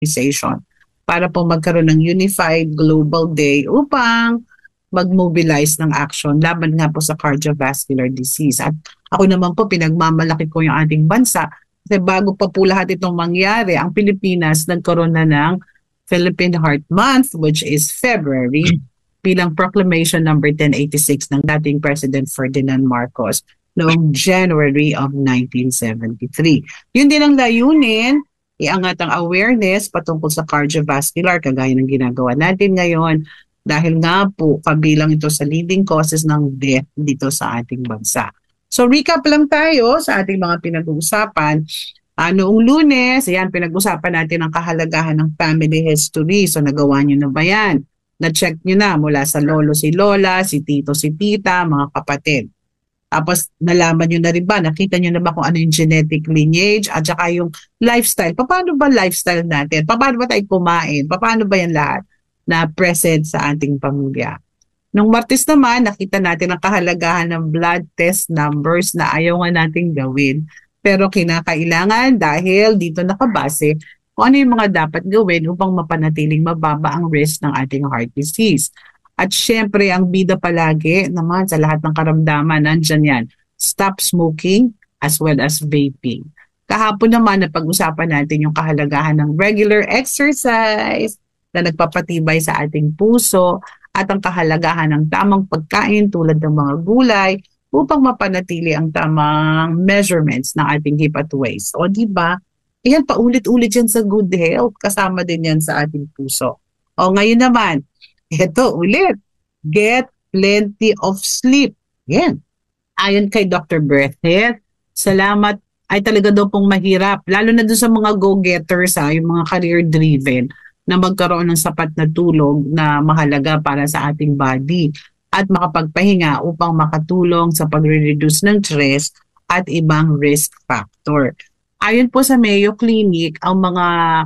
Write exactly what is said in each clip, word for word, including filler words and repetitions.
Organization para po magkaroon ng Unified Global Day upang mag-mobilize ng action laban nga po sa cardiovascular disease. At ako naman po, pinagmamalaki ko yung ating bansa kasi bago pa po lahat itong mangyari, ang Pilipinas nagkaroon na ng Philippine Heart Month, which is February, bilang proclamation number ten eighty-six ng dating President Ferdinand Marcos noong January of nineteen seventy-three. Yun din ang layunin, iangat ang awareness patungkol sa cardiovascular, kagaya ng ginagawa natin ngayon, dahil nga po kabilang ito sa leading causes ng death dito sa ating bansa. So recap lang tayo sa ating mga pinag-uusapan. Uh, noong Lunes, ayan, pinag-usapan natin ang kahalagahan ng family history. So nagawa nyo na ba yan? Na-check nyo na mula sa lolo si lola, si tito si tita, mga kapatid. Tapos nalaman nyo na rin ba, nakita nyo na ba kung ano yung genetic lineage at saka yung lifestyle. Paano ba lifestyle natin? Paano ba tayo kumain? Paano ba yan lahat na present sa ating pamilya? Nung Martes naman, nakita natin ang kahalagahan ng blood test numbers na ayaw nga nating gawin. Pero kinakailangan dahil dito nakabase kung ano yung mga dapat gawin upang mapanatiling mababa ang risk ng ating heart disease. At syempre, ang bida palagi naman sa lahat ng karamdaman, nandyan yan. Stop smoking as well as vaping. Kahapon naman, napag-usapan natin yung kahalagahan ng regular exercise na nagpapatibay sa ating puso at ang kahalagahan ng tamang pagkain tulad ng mga gulay upang mapanatili ang tamang measurements ng ating hepatoase. O di ba? Ayan, paulit-ulit yan sa good health. Kasama din yan sa ating puso. O ngayon naman, ito ulit. Get plenty of sleep. Yan. Ayon kay Doctor Breathitt, salamat ay talaga daw pong mahirap. Lalo na doon sa mga go-getters, ha, yung mga career-driven na magkaroon ng sapat na tulog na mahalaga para sa ating body at makapagpahinga upang makatulong sa pagre-reduce ng stress at ibang risk factor. Ayon po sa Mayo Clinic, ang mga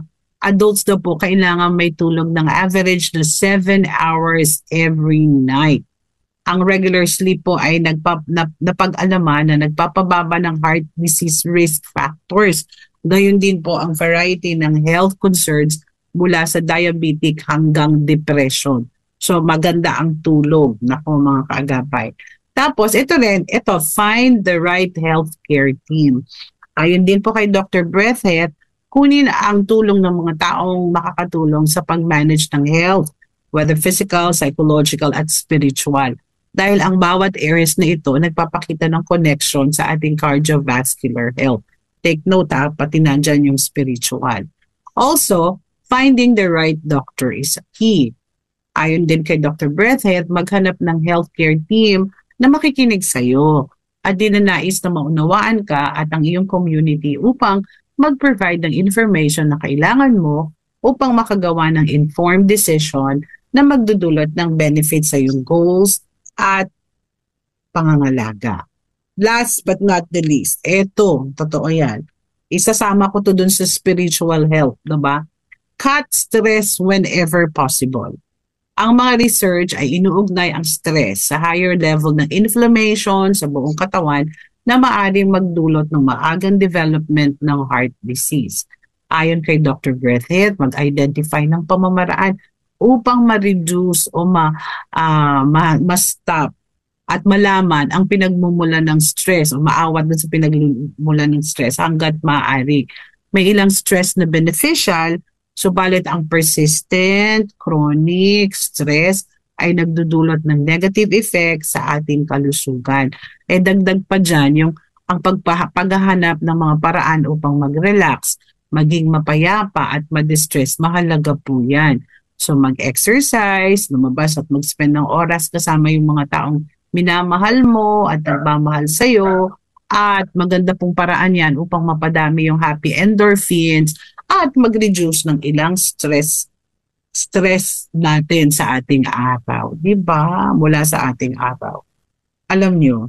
adults daw po kailangan may tulog ng average na seven hours every night. Ang regular sleep po ay nagpa, na, napag-alaman na nagpapababa ng heart disease risk factors. Gayon din po ang variety ng health concerns mula sa diabetic hanggang depression. So maganda ang tulog, nako mga kaagapay. Tapos ito rin, ito, find the right healthcare team. Ayon din po kay Doctor Breathitt, kunin ang tulong ng mga taong makakatulong sa pag-manage ng health, whether physical, psychological, at spiritual. Dahil ang bawat areas na ito nagpapakita ng connection sa ating cardiovascular health. Take note ha, pati nandyan yung spiritual. Also, finding the right doctor is key. Ayon din kay Doctor Breathitt, maghanap ng healthcare team na makikinig sa'yo at dinanais na maunawaan ka at ang iyong community upang mag-provide ng information na kailangan mo upang makagawa ng informed decision na magdudulot ng benefit sa iyong goals at pangangalaga. Last but not the least, eto, totoo yan, isasama ko to dun sa spiritual health, diba? Cut stress whenever possible. Ang mga research ay inuugnay ang stress sa higher level ng inflammation sa buong katawan na maaaring magdulot ng maagang development ng heart disease. Ayon kay Doctor Breathitt, mag-identify ng pamamaraan upang ma-reduce o ma, uh, ma, ma-stop at malaman ang pinagmumulan ng stress o maawat dun sa pinagmumulan ng stress hanggat maaari. May ilang stress na beneficial, subalit ang persistent, chronic stress ay nagdudulot ng negative effects sa ating kalusugan. Eh dagdag pa dyan yung ang paghahanap ng mga paraan upang mag-relax, maging mapayapa at ma-distress, mahalaga po yan. So mag-exercise, lumabas at mag-spend ng oras kasama yung mga taong minamahal mo at nagmamahal sa'yo, at maganda pong paraan yan upang mapadami yung happy endorphins at mag-reduce ng ilang stress stress natin sa ating araw. Diba? Mula sa ating araw. Alam nyo,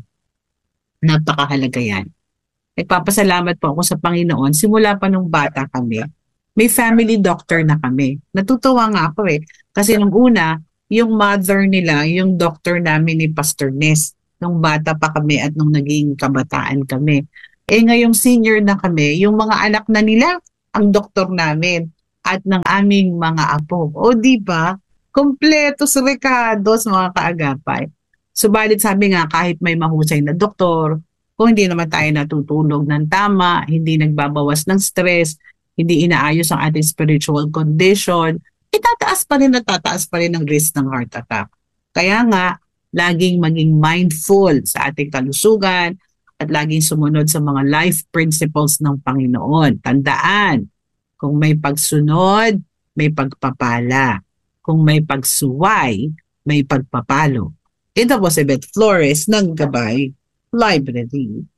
napakahalaga yan. Nagpapasalamat po ako sa Panginoon. Simula pa nung bata kami, may family doctor na kami. Natutuwa nga ako eh. Kasi nung una, yung mother nila, yung doctor namin ni Pastor Ness, nung bata pa kami at nung naging kabataan kami. Eh ngayong senior na kami, yung mga anak na nila, ang doktor namin. at ng aming mga apo. O di ba? Kompletos rekados mga kaagapay. Subalit sabi nga kahit may mahusay na doktor, kung hindi naman tayo natutulog ng tama, hindi nagbabawas ng stress, hindi inaayos ang ating spiritual condition, itataas pa rin at tataas pa rin ang risk ng heart attack. Kaya nga, laging maging mindful sa ating kalusugan at laging sumunod sa mga life principles ng Panginoon. Tandaan, kung may pagsunod, may pagpapala. Kung may pagsuway, may pagpapalo. Ito po si Beth Flores ng Gabay Library.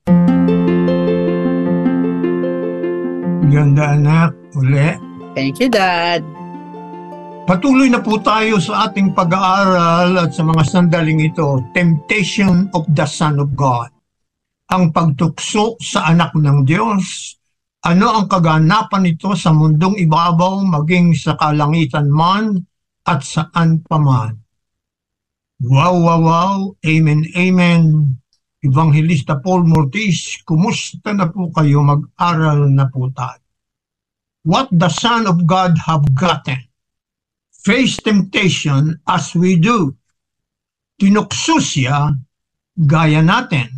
Ganda anak, uli. Thank you, Dad. Patuloy na po tayo sa ating pag-aaral at sa mga sandaling ito, Temptation of the Son of God. Ang pagtukso sa anak ng Diyos. Ano ang kaganapan nito sa mundong ibabaw, maging sa kalangitan man at saan pa man. Wow, wow, wow. Amen, amen. Evangelista Paul Mortis, kumusta na po kayo? Mag-aral na po tayo. What the Son of God have gotten. Face temptation as we do. Tinukso siya, gaya natin.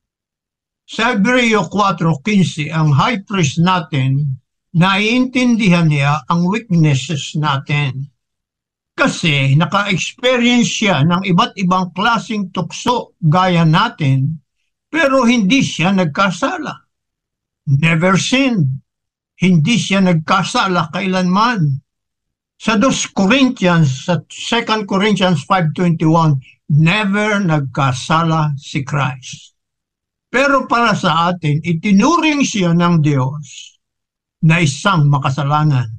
Sa Hebreo four fifteen, ang high priest natin, naiintindihan niya ang weaknesses natin. Kasi naka-experience siya ng iba't ibang klaseng tukso gaya natin, pero hindi siya nagkasala. Never sinned. Hindi siya nagkasala kailanman. Sa Second Corinthians, sa Second Corinthians five twenty-one, never nagkasala si Christ. Pero para sa atin, itinuring siya ng Diyos na isang makasalanan.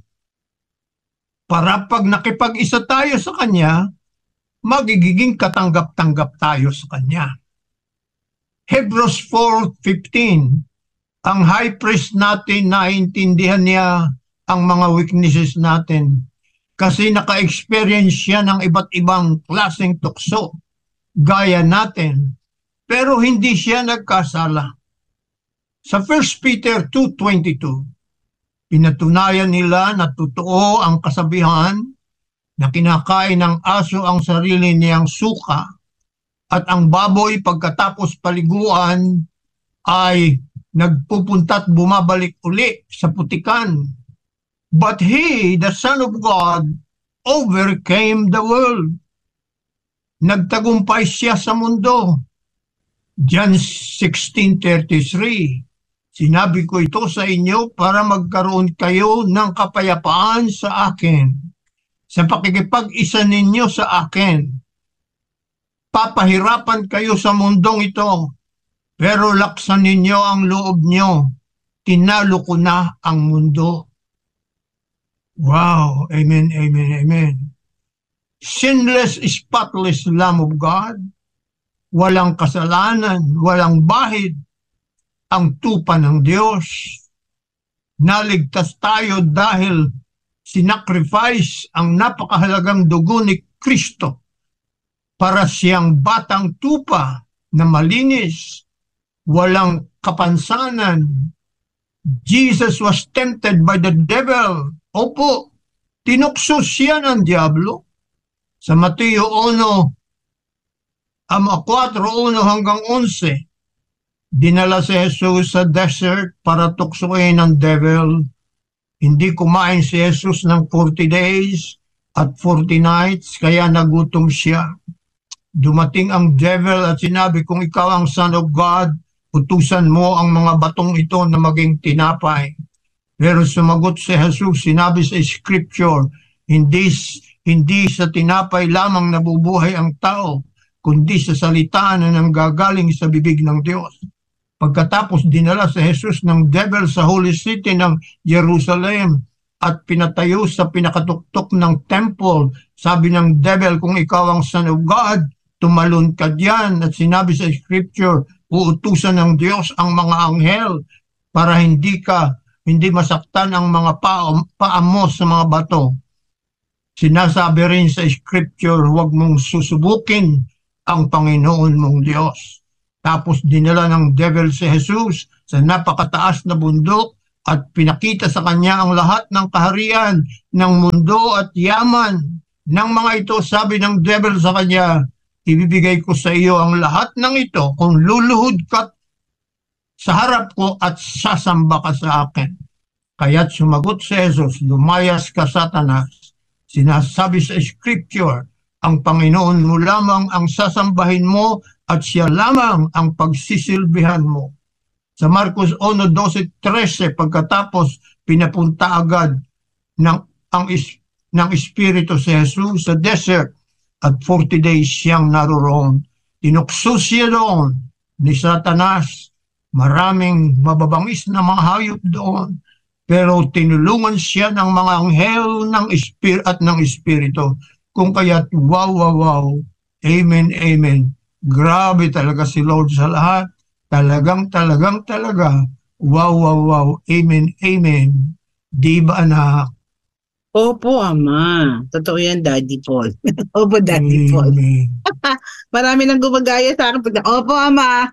Para pag nakipag-isa tayo sa Kanya, magiging katanggap-tanggap tayo sa Kanya. Hebrews four fifteen, ang high priest natin, naintindihan niya ang mga weaknesses natin kasi naka-experience siya ng iba't ibang klaseng tukso gaya natin, pero hindi siya nagkasala. Sa First Peter two twenty-two, pinatunayan nila na totoo ang kasabihan na kinakain ng aso ang sarili niyang suka at ang baboy pagkatapos paliguan ay nagpupunta't bumabalik uli sa putikan. But he, the Son of God, overcame the world. Nagtagumpay siya sa mundo. John sixteen thirty-three, sinabi ko ito sa inyo para magkaroon kayo ng kapayapaan sa akin. Sa pakikipag-isa ninyo sa akin, papahirapan kayo sa mundong ito, pero laksan ninyo ang loob nyo. Tinalo ko na ang mundo. Wow! Amen, amen, amen. Sinless, spotless Lamb of God. Walang kasalanan, walang bahid. Ang tupa ng Diyos. Naligtas tayo dahil sinacrifice ang napakahalagang dugo ni Kristo para siyang batang tupa na malinis, walang kapansanan. Jesus was tempted by the devil. Opo, tinukso siya ng diablo. Sa Mateo one, four one hanggang eleven, dinala si Jesus sa desert para tuksoin ng devil. Hindi kumain si Jesus ng forty days at forty nights, kaya nagutom siya. Dumating ang devil at sinabi, kung ikaw ang Son of God, utusan mo ang mga batong ito na maging tinapay. Pero sumagot si Jesus, sinabi sa Scripture, hindi, hindi sa tinapay lamang nabubuhay ang tao, kundi sa salita na nanggagaling sa bibig ng Diyos. Pagkatapos dinala si Jesus ng devil sa Holy City ng Jerusalem at pinatayo sa pinakatuktok ng temple. Sabi ng devil, kung ikaw ang Son of God, tumalon ka diyan. At sinabi sa Scripture, uutusan ng Diyos ang mga anghel para hindi ka, hindi masaktan ang mga paa, paa mo sa mga bato. Sinasabi rin sa Scripture, huwag mong susubukin ang Panginoon mong Diyos. Tapos dinala ng devil si Jesus sa napakataas na bundok at pinakita sa kanya ang lahat ng kaharian ng mundo at yaman ng mga ito. Sabi ng devil sa kanya, ibibigay ko sa iyo ang lahat ng ito kung luluhod ka sa harap ko at sasamba ka sa akin. Kaya't sumagot si Jesus, lumayas ka, Satanas. Sinasabi sa Scripture, ang Panginoon mo lamang ang sasambahin mo at siya lamang ang pagsisilbihan mo. Sa Marcos one, twelve, thirteen, pagkatapos pinapunta agad ng, ang is, ng Espiritu si Jesus sa desert at forty days siyang naroroon. Tinukso siya doon ni Satanas. Maraming mababangis na mga hayop doon. Pero tinulungan siya ng mga anghel ng Espiritu at ng Espiritu. Kung kaya't wow, wow, wow. Amen, amen. Grabe talaga si Lord sa lahat. Talagang, talagang, talaga. Wow, wow, wow. Amen, amen. Di ba, anak? Opo, Ama. Totoo yan, Daddy Paul. Opo, Daddy Paul. Amen. Marami nang gumagaya sa akin. Pag, Opo, Ama.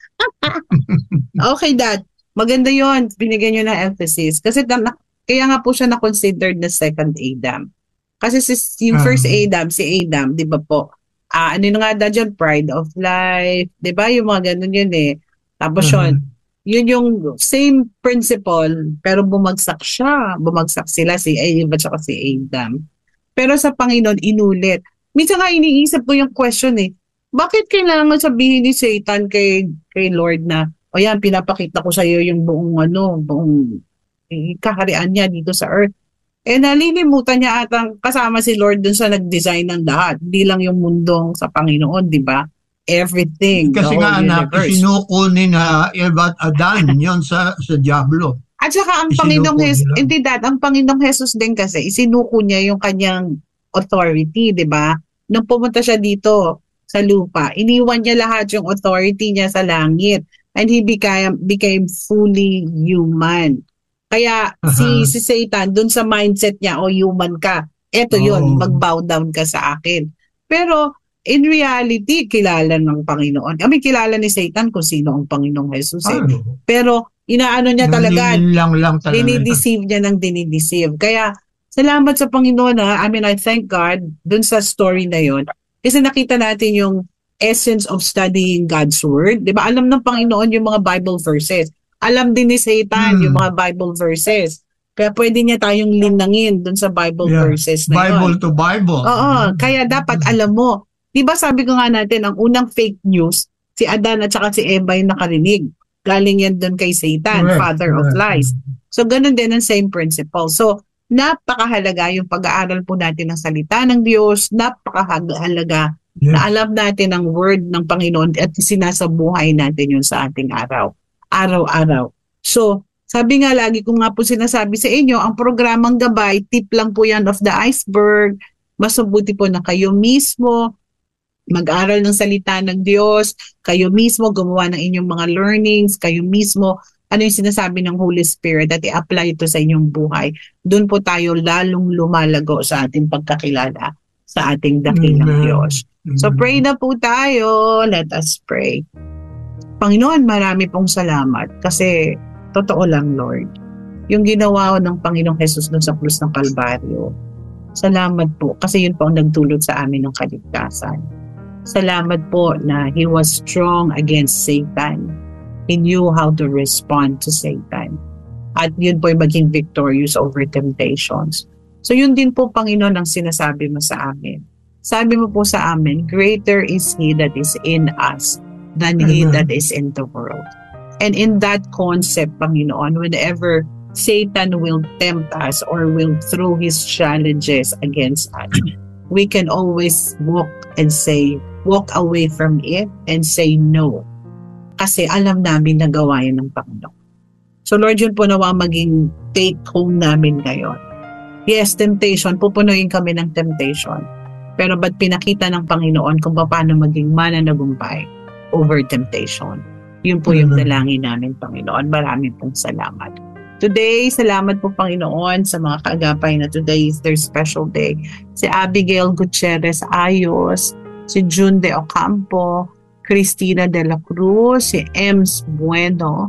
Okay, Dad. Maganda yon. Binigyan nyo ng emphasis. Kasi na, kaya nga po siya na-considered na second Adam. Kasi si, yung first Uh-huh. Adam, si Adam, di ba po, ah ano yung nga da dyan, pride of life, di ba? Yung mga ganun yun eh. Tapos Uh-huh. yun, yun yung same principle, pero bumagsak siya. Bumagsak sila, si Eve at saka si Adam. Pero sa Panginoon, inulit. Minsan nga iniisip ko yung question eh, bakit kailangan sabihin ni Satan kay, kay Lord na, o yan, pinapakita ko sa iyo yung buong ano, buong eh, kaharian niya dito sa earth. Eh, nalilimutan niya atang kasama si Lord dun sa nag-design ng lahat. Hindi lang yung mundong sa Panginoon, di ba? Everything, the Kasi whole nga, anak, universe. isinuko ni na Eva at Adan yon sa, sa Diablo. At saka ang Isinuko Panginoong Jesus, nila. hindi dad, ang Panginoong Jesus din kasi, isinuko niya yung kanyang authority, di ba? Nung pumunta siya dito sa lupa, iniwan niya lahat yung authority niya sa langit. And he became, became fully human. Kaya si, Uh-huh. si Satan, dun sa mindset niya, o human ka, eto yun, Oo. mag-bow down ka sa akin. Pero in reality, kilala ng Panginoon. Kami kilala ni Satan kung sino ang Panginoong Jesus eh. Ano? Pero inaano niya talaga, Lang lang talaga. dinideceive niya ng dinideceive. Kaya salamat sa Panginoon ha. I mean, I thank God dun sa story na yon. Kasi nakita natin yung essence of studying God's Word. Di ba? Alam ng Panginoon yung mga Bible verses. Alam din ni Satan Hmm. yung mga Bible verses. Kaya pwede niya tayong linangin dun sa Bible Yeah. verses na Bible yun. to Bible. Oo, kaya dapat alam mo. Di ba sabi ko nga natin, ang unang fake news, si Adan at saka si Eva yung nakarinig. Galing yan dun kay Satan, Correct, father of correct. lies. So, ganun din ang same principle. So, napakahalaga yung pag-aaral po natin ng salita ng Diyos. Napakahalaga Yes. na alam natin ang word ng Panginoon at sinasabuhay natin yun sa ating araw. Araw-araw. So, sabi nga lagi ko nga po sinasabi sa inyo, ang programang gabay, tip lang po yan of the iceberg. Mas mabuti po na kayo mismo mag-aral ng salita ng Diyos, kayo mismo gumawa ng inyong mga learnings, kayo mismo ano yung sinasabi ng Holy Spirit at i-apply ito sa inyong buhay. Doon po tayo lalong lumalago sa ating pagkakilala sa ating dakilang Amen. Diyos. So pray na po tayo. Let us pray. Panginoon, marami pong salamat kasi totoo lang, Lord. Yung ginawa ng Panginoong Jesus doon sa krus ng Kalbaryo. Salamat po kasi yun po ang nagdulot sa amin ng kaligtasan. Salamat po na He was strong against Satan. He knew how to respond to Satan. At yun po ay maging victorious over temptations. So yun din po, Panginoon, ang sinasabi mo sa amin. Sabi mo po sa amin, greater is He that is in us than He Amen. that is in the world. And in that concept, Panginoon, whenever Satan will tempt us or will throw his challenges against us, we can always walk and say, walk away from it and say no. Kasi alam namin na gawain ng Panginoon. So Lord, yun po nawa maging take home namin ngayon. Yes, temptation, pupunuin kami ng temptation. Pero ba't pinakita ng Panginoon kung paano maging mananagumpay over temptation? Yun po yung Amen. dalangin namin, Panginoon. Maraming pong salamat. Today, salamat po, Panginoon, sa mga kaagapay na today is their special day. Si Abigail Gutierrez Ayos, si June de Ocampo, Cristina de la Cruz, si Ems Bueno,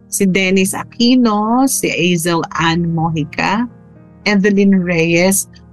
si Dennis Aquino, si Azel Ann Mojica, Evelyn Reyes,